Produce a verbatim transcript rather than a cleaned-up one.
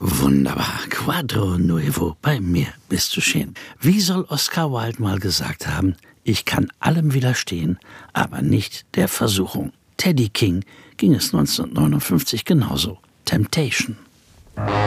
Wunderbar. Quadro Nuevo, bei mir bist du schön. Wie soll Oscar Wilde mal gesagt haben, ich kann allem widerstehen, aber nicht der Versuchung. Teddy King ging es neunzehnhundertneunundfünfzig genauso. Temptation.